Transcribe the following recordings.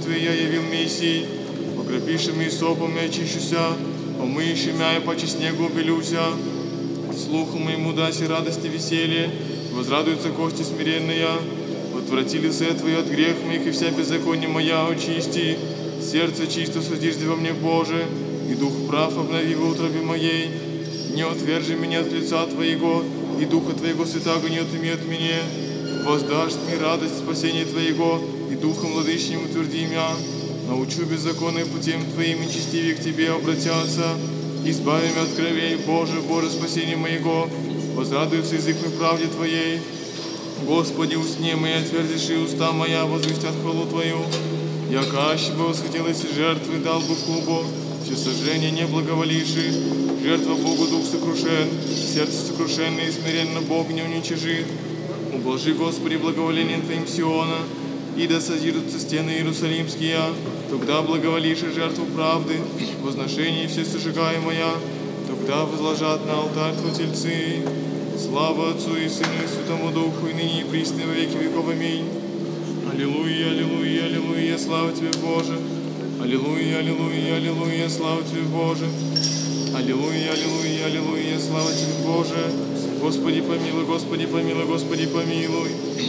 Твоей я явил Мессии, покропиши ми сопом я очищуся, помыешь мя и паче снегу белюся. Слуху моему даси радости веселье, возрадуются кости смиренные. Отврати лице Твое от грех моих, и вся беззаконие моя очисти. Сердце чисто содержи во мне, Боже, и дух прав обнови в утробе моей. Не отвержи меня от лица Твоего, и Духа Твоего Святаго не отыми от меня. Воздашь мне радость спасения Твоего, и Духом Владычним утверди меня. Научу беззаконным путем Твоим, и честивее к Тебе обратятся. Избави меня от кровей, Боже, Боже, спасение моего. Возрадуется язык мой правде Твоей. Господи, усне мои отвердишь, и уста моя возвестят хвалу Твою. Яко аще бы восхотелось жертвы, дал бы хубо, все сожжения не благоволивши. Жертва Богу дух сокрушен, сердце сокрушенное и смиренно Бог не уничижит. Ублажи, Господи, благоволением Твоим Сиона, и да созидутся стены Иерусалимские, тогда благоволишь жертву правды, возношение все сожигаемое, тогда возложат на алтарь Твой тельцы. Слава Отцу и Сыну и Святому Духу, и ныне и присно во веки веков. Аминь. Аллилуйя, аллилуйя, аллилуйя, слава Тебе, Боже. Аллилуйя, аллилуйя, аллилуйя, слава Тебе, Боже. Аллилуйя, аллилуйя, аллилуйя, слава Тебе, Боже. Господи помилуй, Господи помилуй, Господи помилуй.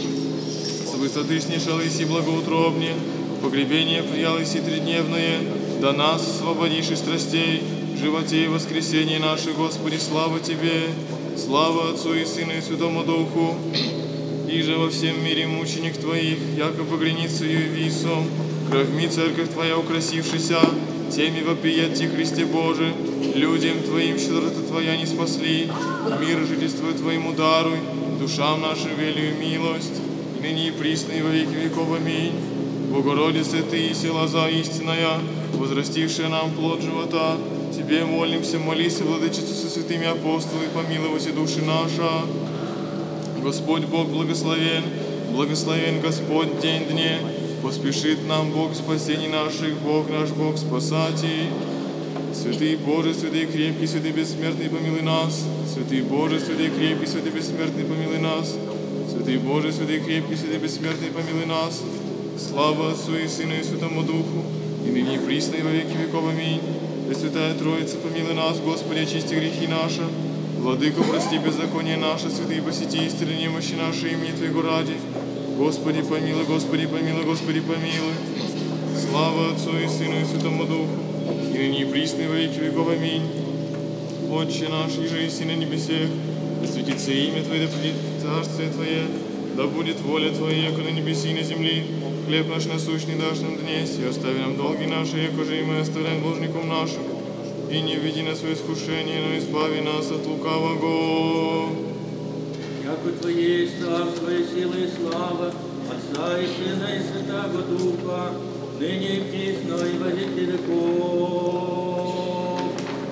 С высоты снишал и благоутробне, погребение приял и тридневное, до нас освободишь из страстей, животе и воскресенье наше, Господи, слава Тебе. Слава Отцу и Сыну и Святому Духу, и же во всем мире мученик Твоих, якобы границею и висом, кровьми церковь Твоя украсившися, теми вопиет Ти, Христе Боже, людям Твоим щедрота Твоя не спасли, мир жительству Твоему даруй, душам нашим велию милость, и ныне и присно и во веки веков. Аминь. Богородице Ты, и лоза истинная, возрастившая нам плод живота, Тебе молимся, молись, Владычицу со святыми апостолами, помилуйся души наша. Господь Бог благословен, благословен Господь день дне, поспешит нам Бог спасений наших, Бог наш Бог спасатель. Святый Боже, святый крепкий, святый бессмертный, помилуй нас. Святый Боже, святый крепкий, святый бессмертный, помилуй нас. Святый Боже, святый крепкий, святый бессмертный, помилуй нас. Слава Отцу и Сыну и Святому Духу, и ныне и присно и во веки веков. Аминь. Пресвятая Троица, помилуй нас, Господи, очисти грехи наши. Владыко, прости беззаконие наше, святые посети исцели немощи наши имени Твоего ради. Господи, помилуй, Господи, помилуй, Господи, помилуй. Слава Отцу и Сыну и Святому Духу, и ныне и присно и во веки веков. Аминь. Отче наш, иже еси на небесех, да светится имя Твое, да придет царствие Твое, да будет воля Твоя, яко на небеси и на земли. Хлеб наш насущный дашь нам днесь, и остави нам долги наши, яко же и мы оставляем должником нашим. И не введи нас в искушение, но избави нас от лукавого. Яко Твое есть царство и сила и слава, Отца и Сына и Святаго Духа, ныне и присно и во веки веков.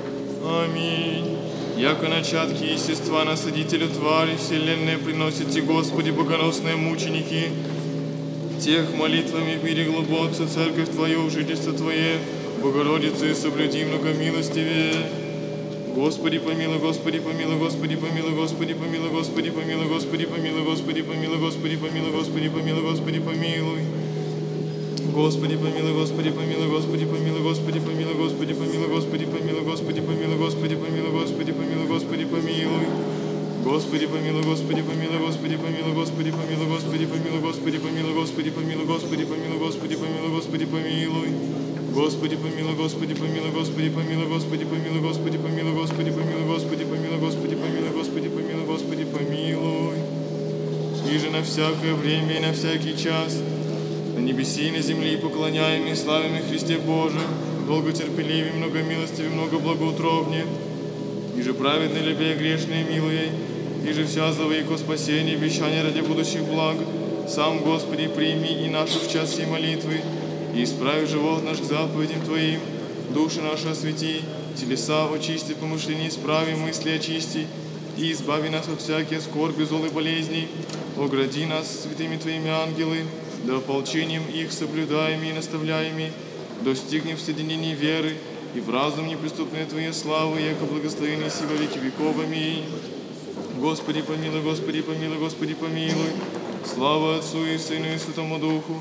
Аминь. Яко начатки естества насадителю твари вселенной приносите, Господи, богоносные мученики, тех молитвами в мире глубоко, церковь Твою, жительство Твое, Богородицы, и соблюди многомилостивее. Господи помилуй, Господи помилуй, Господи помилуй, Господи помилуй, Господи помилуй, Господи помилуй, Господи помилуй, Господи помилуй, Господи помилуй, Господи помилуй. Господи помилуй, Господи помилуй, Господи помилуй, Господи помилуй, Господи помилуй, Господи помилуй, Господи помилуй, Господи помилуй, Господи помилуй, Господи помилуй. Господи помилуй, Господи помилуй, Господи помилуй, Господи помилуй, Господи помилуй, Господи помилуй, Господи помилуй, Господи помилуй, Господи помилуй, Господи помилуй. Господи помилуй, Господи помилуй, Господи помилуй, Господи помилуй, Господи помилуй, Господи помилуй, Господи помилуй, Господи помилуй, Господи помилуй, Господи помилуй. И же на всякое время и на всякий час, на небеси и на земле поклоняем и славим и Христе Боже, долготерпеливый, многомилостивый, много благоутробнее, и же праведный, любя грешные, милуей, и же вся зловейко спасение, обещание ради будущих благ, сам, Господи, прими и нашу в час сей молитвы, и исправи живот наш к заповедям Твоим, души наши освети, телеса очисти, помышления исправи, мысли очисти, и избави нас от всякие скорби, зол и болезней, огради нас святыми Твоими ангелы, да ополчением их соблюдаеми и наставляеми, достигнем в соединении веры и в разум неприступной Твоей славы, яко благословенный си во веки веков. Аминь. Господи помилуй, Господи помилуй, Господи помилуй. Слава Отцу и Сыну и Святому Духу,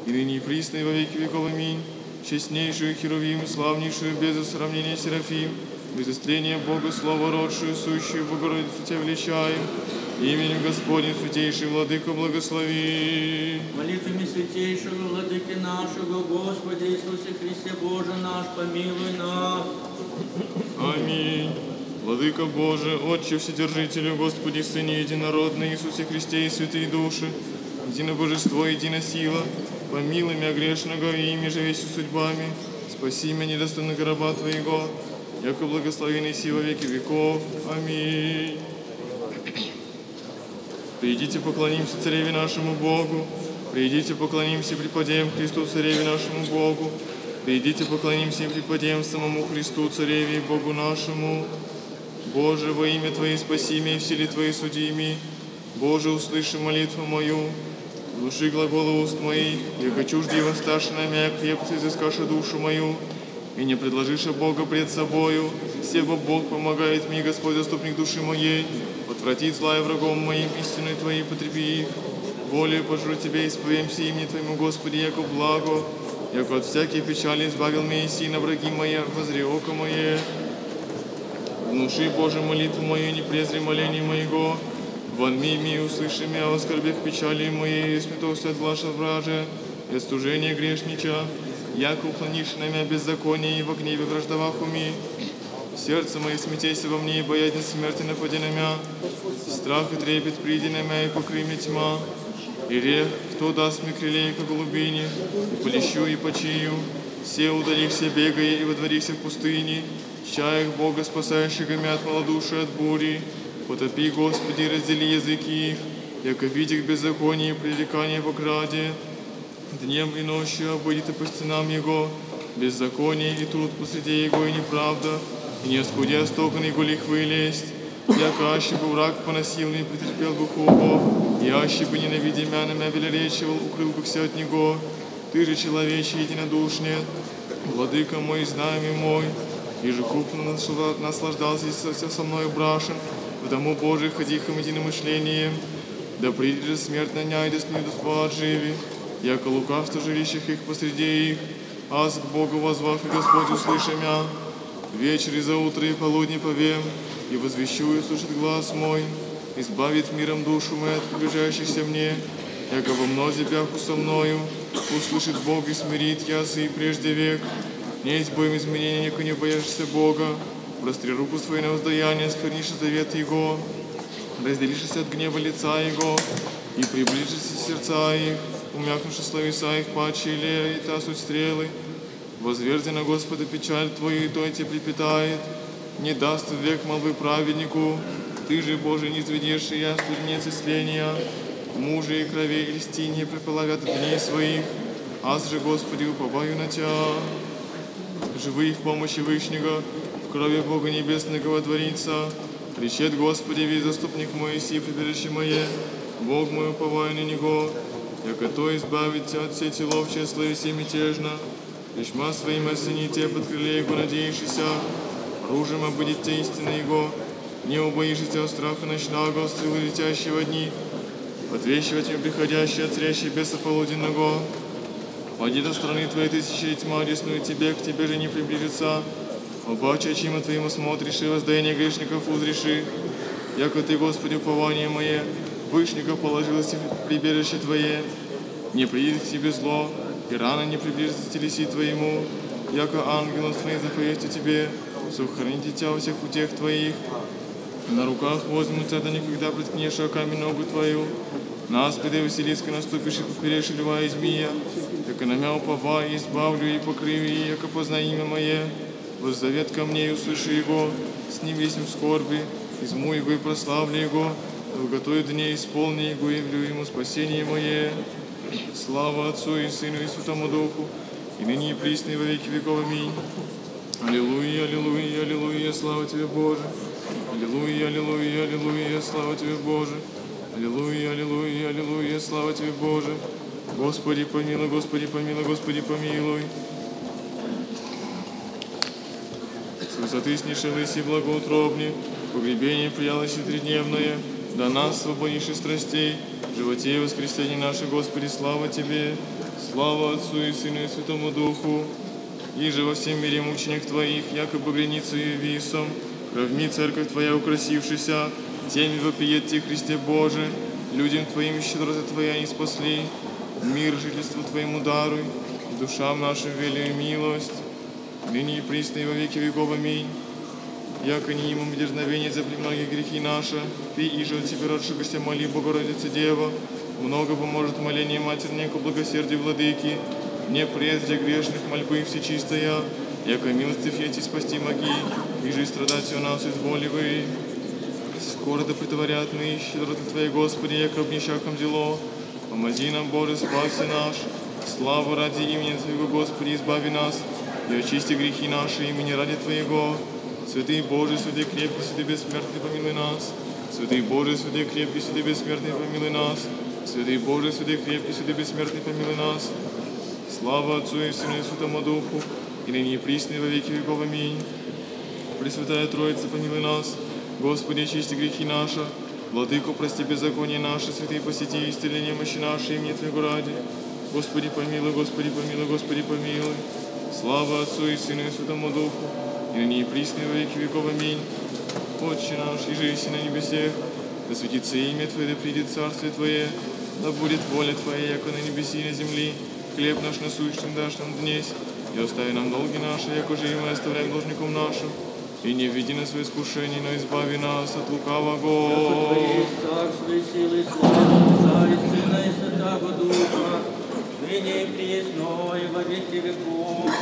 и ныне и присно и во веки веков. Аминь. Честнейшую Херувим, славнейшую без сравнения Серафим, без истления Бога Слова родшую, сущую Богородицу Тебя величаем, именем Господним святейший Владыко благослови. Молитвами святейшего Владыки нашего, Господи Иисусе Христе Боже наш, помилуй нас. Аминь. Владыка Боже, Отче Вседержителю, Господи, Сыне Единородный, Иисусе Христе и святые души, едино Божество, едино сила, помилуй меня грешного и ими же весью судьбами, спаси меня недостойного раба Твоего, яко благословенный си во веки веков. Аминь. Придите, поклонимся Цареве нашему Богу, придите, поклонимся и преподем Христу Цареве нашему Богу, придите, поклонимся и преподем самому Христу Цареве и Богу нашему. Боже, во имя Твое спаси меня и в силе Твоей суди ми. Боже, услыши молитву мою, глуши глаголы уст моих, яко чужди воссташи на меня, крепко изыскаши душу мою, и не предложишь Бога пред собою, себо Бог помогает мне, Господь, заступник души моей, отвратит злая врагом моим, истиной Твоей потреби их. Волею пожру Тебе, исповемся имени Твоему, Господи, яко благо, яко от всякой печали избавил меня, и на враги мои, возри око мое. Внуши, Боже, молитву мою, не презри моление моего. Вонми ми, услыши меня, о скорбях печали моей, и смятося от глаша враже, и от стужения грешнича, яко уклонишь на меня беззаконие, и во гневе враждовах уми. Сердце мое смятейся во мне, и боязнь смерти напади на меня. Страх и трепет приди на меня, и покрый меня тьма. И рех, кто даст мне крылей, как голубине, и полещу, и почию. Все удалихся, бегая, и водворихся в пустыне. Чаях Бога, спасающего меня от малодушия, от бури. Потопи, Господи, раздели языки их, яко видя их беззаконие и пререкание в ограде. Днем и ночью обойдет и по стенам Его, беззаконие и труд посреди Его, и неправда, и не оскудя стоган Его лихвы лесть. Яко аще бы враг поносил мне, претерпел бы хубо, и аще бы ненавидя меня на меня велеречивал, укрыл бы все от Него. Ты же, человече, единодушнее, Владыка мой, знамя мой, и же купно наслаждался со мною брашен, в дому Божий ходихом единомышлением. Да придет же смерть на ня, и да снидут отживи, яко лукавство жилищах их посреди их. Аз к Богу возвах, и Господь услыши мя. Вечер и за утро и полудни повем, и возвещу, и слышит глаз мой, избавит миром душу мою от приближающихся мне, яко во мнозе бяху со мною, услышит Бог и смирит ясы и прежде век. Не есть боем изменения, яко не бояшься Бога, простри руку свою на воздаяние, схранишь завет Его, разделишься от гнева лица Его, и приближишься сердца их, умякнувши словеса их, паче илея, и та суть стрелы. Возверзи на Господа печаль Твою, и Той тебе припитает, не даст век молвы праведнику. Ты же, Боже, не изведешь, и я студенец исцеления, мужа и крови и льсти не приполовят дней своих, аз же, Господи, уповаю на Тя. Живы в помощи Вышнего, в крови Бога Небесного творится. Речет, Господи, весь заступник мой, и си прибежище мое, Бог мой, уповаю на Него, яко то избавит Тя от сети ловчей, славися мятежно. Лишма своим осените под крыле Его надеющийся, оружием обудет Те истины Его, не убоишься от страха ночного, стрелы летящего дни, отвещивать мне приходящие, царящие беса полуденного. Пойди до страны Твоей тысячи, тьма десную Тебе, к Тебе же не приближится. Обаче, чему Твоему смотришь, и воздаяние грешников узреши. Яко Ты, Господи, упование мое, Вышников положилось в прибежище Твое. Не придет к Тебе зло, и рано не приблизится к телеси Твоему. Яко ангелом Твоим заповестью Тебе, сохраните Тебя во всех путях Твоих. На руках возьмут Тебя, да никогда приткнешь о камень ногу Твою. На аспиды Василиска наступишь и поперешь льва и змея. Яко на мя уповай, избавлю и покрою, и яко познай имя Мое. Воззовет ко мне, и услышу Его, с ним весим скорби, изму Его и прославлю Его, долготой дней исполни Его, и явлю Ему спасение Мое. Слава Отцу и Сыну и Святому Духу, и ныне и присно и во веки веков. Аминь. Аллилуйя, аллилуйя, аллилуйя, слава Тебе, Боже. Аллилуйя, аллилуйя, аллилуйя, слава Тебе, Боже. Аллилуйя, аллилуйя, аллилуйя, слава Тебе, Боже. Господи, помилуй, Господи, помилуй, Господи, помилуй. С высоты снишилась и благоутробни, погребение приялось и тридневное, до нас, свободнейших страстей, в животе и воскресенье наше, Господи, слава Тебе. Слава Отцу и Сыну и Святому Духу, и же во всем мире мученик Твоих, якобы границей и висом, равни церковь Твоя украсившися, теми вопиет Тебе, Христе Боже, людям Твоим щедрота Твоя не спасли, мир жительству Твоему даруй, и душам нашим велию милость, ныне и присно и во веки веков. Аминь. Яко не имам дерзновения за многие грехи наши, Ты, иже от Тебя родшегося, моли, Богородица Дева, много поможет моление Матерь Неку благосердию Владыки, не прежде грешных мольбы всечистая, яко милостив ети спасти моги, иже и страдать у нас изволивы. Скоро да притворят мы щедроты Твоей, Господи, яко обнищахом зело, помози нам, Боже, спаси наш, славу ради имени Твоего, Господи, избави нас, и очисти грехи наши имени ради Твоего. Святый Боже, святый крепкий, святый бессмертный, помилуй нас. Святый Боже, святый крепкий, святый бессмертный, помилуй нас. Святый Боже, святый крепкий, святый бессмертный, помилуй нас. Слава Отцу и Сыну и Святому Духу, и ныне и присно и во веки веков. Аминь. Пресвятая Троица, помилуй нас. Господи, очисти грехи наши. Владыко, прости беззаконие наше. Святые, посети исцеление мощи нашей имени Твоего ради. Господи, помилуй, Господи, помилуй, Господи, помилуй. Слава Отцу и Сыну и Святому Духу, и ныне и присно и во веки веков. Аминь. Отче наш, иже еси на небесех, да светится имя Твое, да придет царствие Твое, да будет воля Твоя, яко на небеси и на земли. Хлеб наш насущный дашь нам днесь, и остави нам долги наши, яко же и мы оставляем должником нашим. И не введи нас в искушение, но избави нас от лукавого. Яко Твое царство и силы и слава Отца и Сына и Святаго Духа, ныне и присно и во веки веков.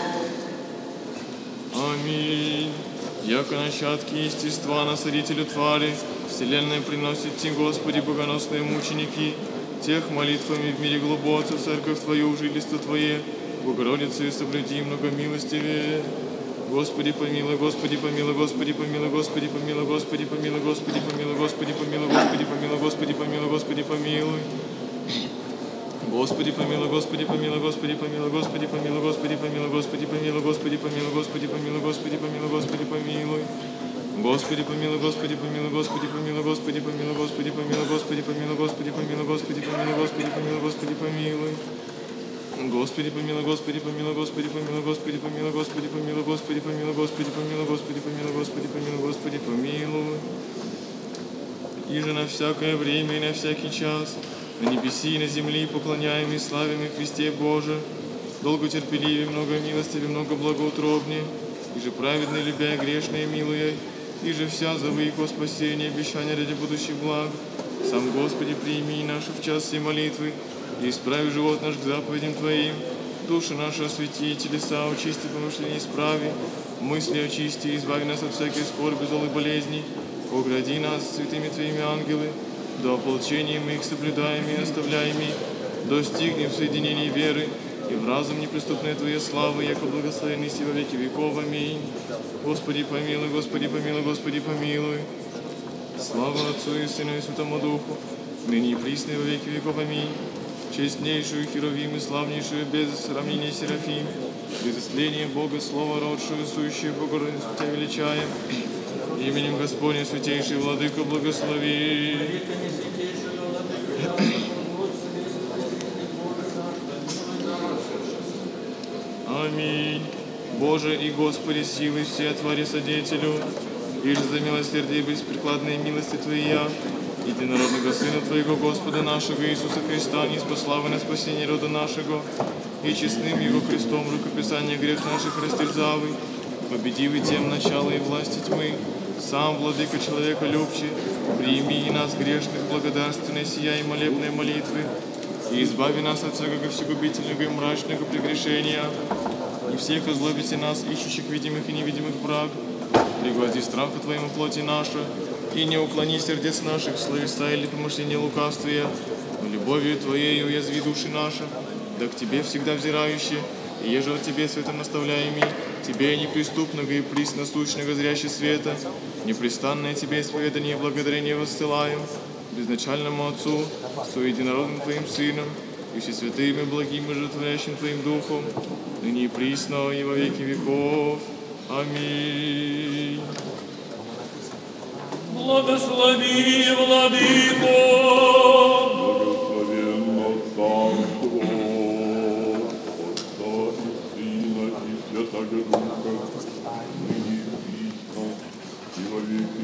Аминь. Яко начатки естества насадителю твари, вселенная приносит Ти, Господи, богоносные мученики, тех молитвами в мире глубоко, церковь Твою, жительство Твое, Богородице, и соблюди много милостивее. Господи, помилуй, Господи, помилуй, Господи, помилуй, Господи, помилуй, Господи, помилуй, Господи, помилуй, Господи, помилуй, Господи, помилуй, Господи, помилуй, Господи, помилуй. Господи, помилуй, Господи, помилуй, Господи, помилуй, Господи, помилуй, Господи, помилуй, Господи, помилуй, Господи, помилуй, Господи, помилуй, Господи, помилуй, Господи, помилуй. Господи, помилуй, Господи, помилуй, Господи, помилуй, Господи, помилуй, Господи, помилуй, Господи, помилуй, Господи, помилуй, Господи, помилуй, Господи, помилуй, Господи, помилуй. Господи, помилуй, Господи, помилуй, Господи, помилуй, Господи, помилуй, Господи, помилуй, Господи, помилуй, Господи, помилуй, Господи, помилуй, Господи, помилуй, Господи, помилуй. Иже на всякое время и на всякий час, на небеси и на земли поклоняем и славим и Христе Боже, долго терпеливее, много милостивее, много благоутробнее, иже праведный, любя и грешные милуя, иже вся зовы их о спасении, обещания ради будущих благ. Сам Господи, прими наши в час сей молитвы, и исправи живот наш к заповедям Твоим, души наши освети, телеса очисти, помышления исправи, мысли очисти, избави нас от всякой скорби, зол и болезней, огради нас святыми Твоими ангелы, до ополчения мы их соблюдаем и оставляем их, достигнем в соединении веры и в разум неприступной Твоей славы, яко благословенный си во веки веков. Аминь. Господи, помилуй, Господи, помилуй, Господи, помилуй. Слава Отцу и Сыну и Святому Духу, ныне и присно и во веки веков. Аминь. Честнейшую Херувим и славнейшую без сравнения Серафим, без исцеления Бога, Слова родшую, сущую Богородицу Тебя величаем, именем Господним святейший Владыка благослови. Аминь. Боже и Господи, силы все твори содетелю, и же за милосердие и беспрекладные милости Твоя, единородного Сына Твоего, Господа нашего Иисуса Христа, неспославы на спасение рода нашего, и честным Его Христом рукописание грех наших растерзавый, победивый тем начало и власти тьмы, сам, Владыка человека любче, прими и нас грешных благодарственной сия и молебной молитвы, и избави нас от всякого всегубительного и мрачного прегрешения, и всех озлобите нас, ищущих видимых и невидимых враг, приглади страха Твоему плоти наша, и не уклони сердец наших в словеса или помышления лукавствия, но любовью Твоей уязви души наши, да к Тебе всегда взирающие, и еже от Тебе светом наставляемый, Тебе неприступного и присносущного зрящего света, непрестанное Тебе исповедание и благодарение воссылаем, безначальному Отцу, соединородным Твоим Сыном, и всесвятым и благим и животворящим Твоим Духом, ныне и присно и во веки веков. Аминь. Благослови, Владыко! Благословенно царство Святаго Духа, ныне и во веки